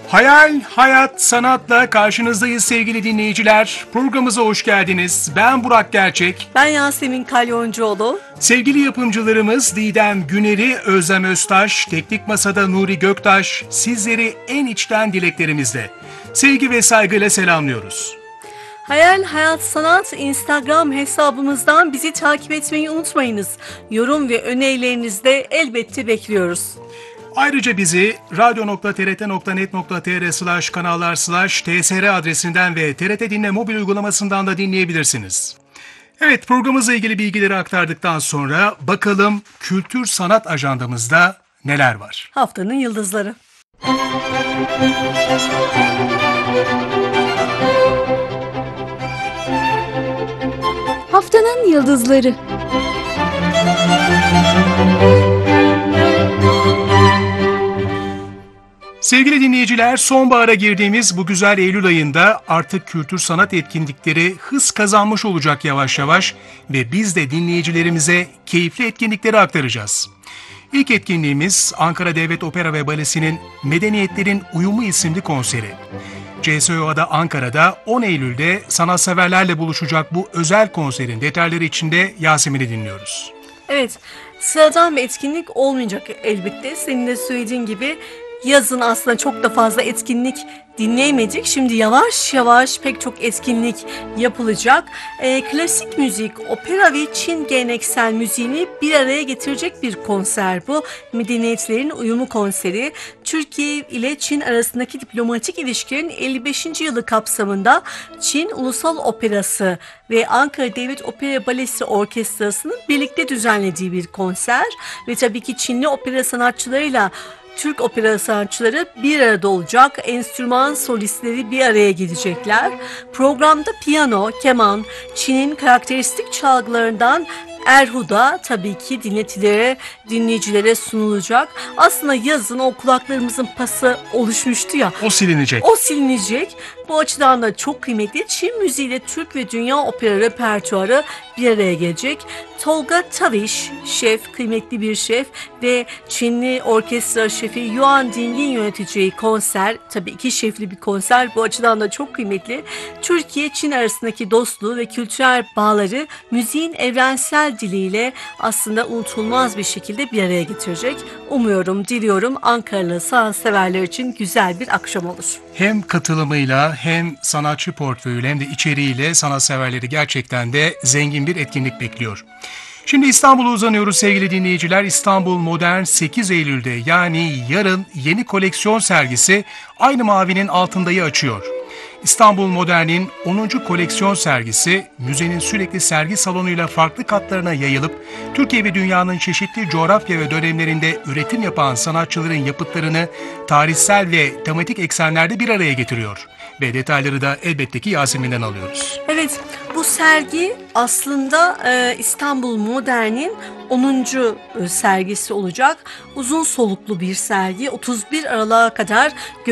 Hayal, hayat, sanatla karşınızdayız sevgili dinleyiciler. Programımıza hoş geldiniz. Ben Burak Gerçek. Ben Yasemin Kalyoncuoğlu. Sevgili yapımcılarımız Didem Güner'i, Özlem Öztaş, Teknik Masa'da Nuri Göktaş, sizleri en içten dileklerimizle, sevgi ve saygıyla selamlıyoruz. Hayal, hayat, sanat Instagram hesabımızdan bizi takip etmeyi unutmayınız. Yorum ve önerilerinizi de elbette bekliyoruz. Ayrıca bizi radyo.trt.net.tr/kanallar/tsr adresinden ve TRT Dinle mobil uygulamasından da dinleyebilirsiniz. Evet, programımızla ilgili bilgileri aktardıktan sonra bakalım kültür sanat ajandamızda neler var? Haftanın yıldızları. Haftanın yıldızları. Sevgili dinleyiciler, sonbahara girdiğimiz bu güzel Eylül ayında artık kültür sanat etkinlikleri hız kazanmış olacak yavaş yavaş ve biz de dinleyicilerimize keyifli etkinlikleri aktaracağız. İlk etkinliğimiz Ankara Devlet Opera ve Balesi'nin Medeniyetlerin Uyumu isimli konseri. CSOA'da Ankara'da 10 Eylül'de sanatseverlerle buluşacak bu özel konserin detayları içinde Yasemin'i dinliyoruz. Evet, sıradan bir etkinlik olmayacak elbette. Senin de söylediğin gibi yazın aslında çok da fazla etkinlik dinleyemedik. Şimdi yavaş yavaş pek çok etkinlik yapılacak. Klasik müzik, opera ve Çin geleneksel müziğini bir araya getirecek bir konser bu. Medeniyetlerin Uyumu konseri, Türkiye ile Çin arasındaki diplomatik ilişkilerin 55. yılı kapsamında Çin Ulusal Operası ve Ankara Devlet Opera Balesi Orkestrası'nın birlikte düzenlediği bir konser ve tabii ki Çinli opera sanatçılarıyla Türk opera sanatçıları bir arada olacak. Enstrüman solistleri bir araya gelecekler. Programda piyano, keman, Çin'in karakteristik çalgılarından erhuda tabii ki dinleyicilere sunulacak. Aslında yazın o kulaklarımızın pası oluşmuştu ya. O silinecek. O silinecek. Bu açıdan da çok kıymetli. Çin müziğiyle Türk ve dünya opera repertuarı bir araya gelecek. Tolga Taviş, şef, kıymetli bir şef ve Çinli orkestra şefi Yuan Ding'in yöneteceği konser, tabii iki şefli bir konser, bu açıdan da çok kıymetli. Türkiye-Çin arasındaki dostluğu ve kültürel bağları müziğin evrensel diliyle aslında unutulmaz bir şekilde bir araya getirecek. Umuyorum, diliyorum Ankaralı sanatseverler için güzel bir akşam olur. Hem katılımıyla hem sanatçı portföyüyle hem de içeriğiyle sanatseverleri gerçekten de zengin bir etkinlik bekliyor. Şimdi İstanbul'a uzanıyoruz sevgili dinleyiciler. İstanbul Modern 8 Eylül'de yani yarın yeni koleksiyon sergisi Aynı Mavinin Altında'yı açıyor. İstanbul Modern'in 10. koleksiyon sergisi müzenin sürekli sergi salonuyla farklı katlarına yayılıp Türkiye ve dünyanın çeşitli coğrafya ve dönemlerinde üretim yapan sanatçıların yapıtlarını tarihsel ve tematik eksenlerde bir araya getiriyor. Ve detayları da elbette ki Yasemin'den alıyoruz. Evet, bu sergi aslında İstanbul Modern'in 10. sergisi olacak. Uzun soluklu bir sergi. 31 Aralık'a kadar